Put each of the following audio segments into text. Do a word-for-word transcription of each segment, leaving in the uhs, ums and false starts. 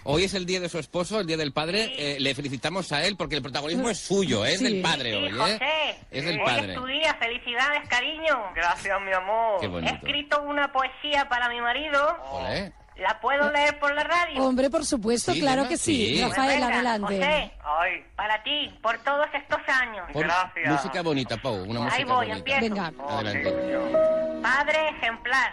Hoy es el día de su esposo, el día del padre. Sí. Eh, le felicitamos a él porque el protagonismo es suyo, ¿eh? es Sí. del padre Sí, hoy, ¿eh? José, Es del hoy padre. es tu día, felicidades, cariño. Gracias, mi amor. Qué He bonito. escrito una poesía para mi marido. Olé. ¿La puedo leer por la radio? Hombre, por supuesto, Sí, claro Gemma, que sí. sí. Rafael, Venga, adelante. José, Ay, para ti, por todos estos años. Pon Gracias. música bonita, Pau, una Ahí música voy, bonita. empiezo. Venga. oh, Adelante. qué ilusión. Padre ejemplar,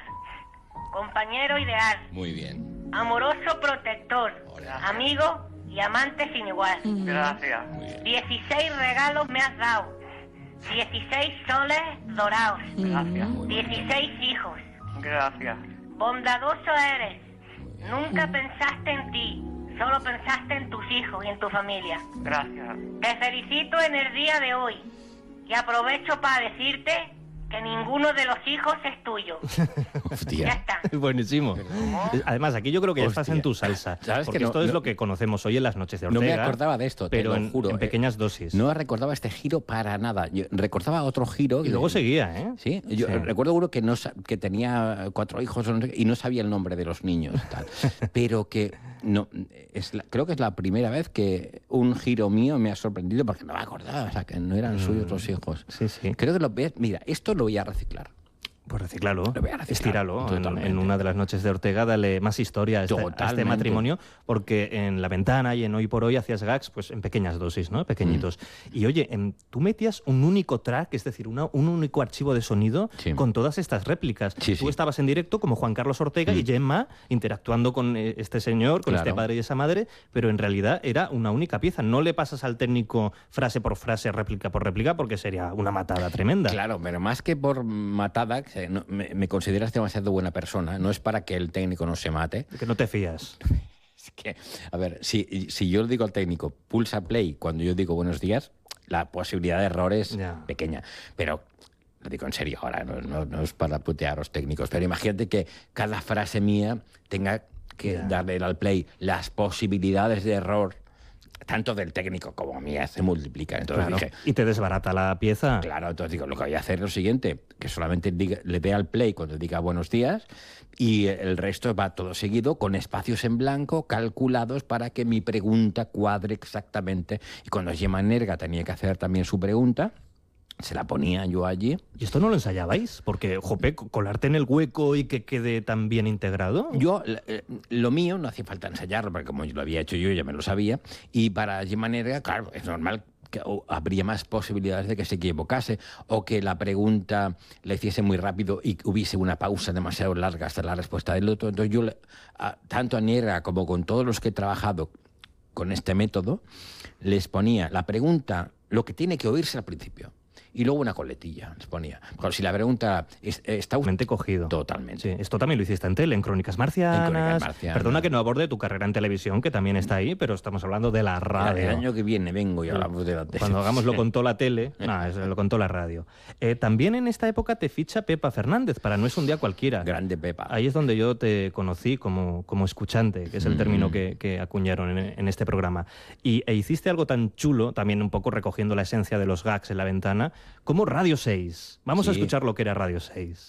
compañero ideal, Muy bien. amoroso protector, Hola. amigo y amante sin igual. Mm. Gracias. Muy bien. dieciséis regalos me has dado, dieciséis soles dorados, Gracias. Mm. dieciséis hijos. Gracias. Bondadoso eres, nunca pensaste en ti, solo pensaste en tus hijos y en tu familia. Gracias. Te felicito en el día de hoy y aprovecho para decirte que ninguno de los hijos es tuyo. Ya Hostia. está. Buenísimo. Además, aquí yo creo que ya estás Hostia. en tu salsa. ¿Sabes Porque que no- esto es no- lo que conocemos hoy en las noches de No Ortega. me acordaba de esto, te pero lo en, juro, en eh. pequeñas dosis. No recordaba este giro para nada. Yo recordaba otro giro. Y luego de- seguía, ¿eh? Sí, yo Sí. recuerdo uno que, no, sa- que tenía cuatro hijos no sé qué, y no sabía el nombre de los niños. Tal. Pero que no es la- creo que es la primera vez que un giro mío me ha sorprendido porque no me acordaba, o sea, que no eran suyos los hijos. Sí, sí. Creo que lo ves. Mira, esto lo voy a reciclar. Pues reciclalo, Lo voy a reciclar, estíralo. En, totalmente. en una de las noches de Ortega, dale más historia a este, a este Totalmente. matrimonio, porque en La Ventana y en Hoy por Hoy hacías gags pues en pequeñas dosis, ¿no? Pequeñitos. Mm. Y oye, em, tú metías un único track, es decir, una- un único archivo de sonido Sí. con todas estas réplicas. Sí, tú sí. estabas en directo como Juan Carlos Ortega y Gemma interactuando con eh, este señor, con Claro. este padre y esa madre, pero en realidad era una única pieza. No le pasas al técnico frase por frase, réplica por réplica, porque sería una matada tremenda. Claro, pero más que por matada, que no- me, me consideras demasiado buena persona. No es para que el técnico no se mate. Que no te fías. Es que, a ver, si, si yo le digo al técnico, pulsa play cuando yo digo buenos días, la posibilidad de error es Ya. pequeña. Pero lo digo en serio ahora, no, no- no es para putear a los técnicos. Pero imagínate que cada frase mía tenga que Ya. darle al play. Las posibilidades de error, tanto del técnico como mías, se multiplican. Entonces Claro. dije, Y te desbarata la pieza. claro, entonces digo, lo que voy a hacer es lo siguiente, que solamente diga- le dé al play cuando diga buenos días y el resto va todo seguido con espacios en blanco calculados para que mi pregunta cuadre exactamente. Y cuando Gemma Nerga tenía que hacer también su pregunta, se la ponía yo allí. ¿Y esto no lo ensayabais? Porque, jope, co- colarte en el hueco y que quede tan bien integrado. Yo, eh, lo mío, no hacía falta ensayarlo, porque como yo lo había hecho yo, ya me lo sabía. Y para Gemma Nerga, claro, es normal que o, habría más posibilidades de que se equivocase o que la pregunta la hiciese muy rápido y que hubiese una pausa demasiado larga hasta la respuesta del otro. Entonces yo, le- a- tanto a Nerga como con todos los que he trabajado con este método, les ponía la pregunta, lo que tiene que oírse al principio. Y luego una coletilla, les ponía. Claro, si la pregunta es- está usted Totalmente cogido. totalmente. Sí, esto también lo hiciste en tele, en Crónicas Marcianas. En Crónicas Marcianas. Perdona que no aborde tu carrera en televisión, que también está ahí, pero estamos hablando de la El radio. año que viene vengo y hablamos de la tele. Cuando hagamos lo contó la tele, no, es- lo contó la radio. Eh, también en esta época te ficha Pepa Fernández para No es un día cualquiera. Grande Pepa. Ahí es donde yo te conocí como, como escuchante, que es el término que, que acuñaron en, en este programa. Y e hiciste algo tan chulo, también un poco recogiendo la esencia de los gags en La Ventana, como Radio seis. Vamos a Sí. escuchar lo que era Radio seis.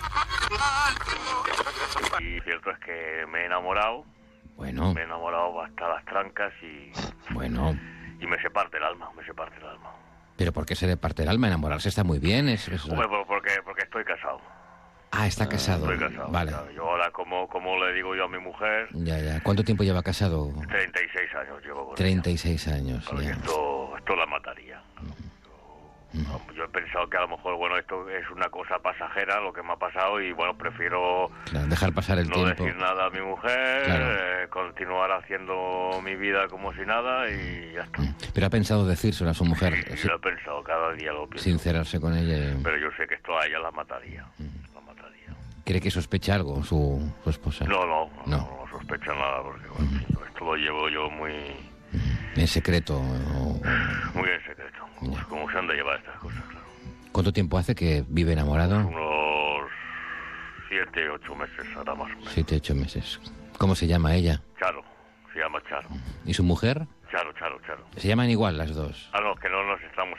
Y cierto es que me he enamorado, Bueno, me he enamorado hasta las trancas y, bueno. y me se parte el alma, me se parte el alma. Pero ¿por qué se le parte el alma? Enamorarse está muy bien. Es, es- Hombre, pues porque, porque estoy casado, Ah, está casado. estoy casado. Vale. Claro, yo ahora, como, como le digo yo a mi mujer, Ya, ya. ¿Cuánto tiempo lleva casado? treinta y seis años llevo con treinta ella. y seis años. Claro, y Ya. esto, esto la mataría. Yo, yo he pensado que a lo mejor, bueno, esto es una cosa pasajera, lo que me ha pasado, y bueno, prefiero Claro, dejar pasar el no tiempo. decir nada a mi mujer, Claro. eh, continuar haciendo mi vida como si nada y ya está. Pero ha pensado decírselo a su mujer, Y si- lo he pensado, cada día lo pienso. sincerarse con ella. y- Pero yo sé que esto a ella la mataría. La mataría. ¿Cree que sospecha algo su, su esposa? No, no, no, No. no, no sospecha nada, porque bueno, esto lo llevo yo muy, En secreto. o- muy en secreto. Como, Ya. como se han de llevar estas cosas, claro. ¿Cuánto tiempo hace que vive enamorado? Unos siete, ocho meses ahora más o menos. Siete, ocho meses. ¿Cómo se llama ella? Charo, se llama Charo. ¿Y su mujer? Charo, Charo, Charo. Se llaman igual las dos. Ah, no, que no nos estamos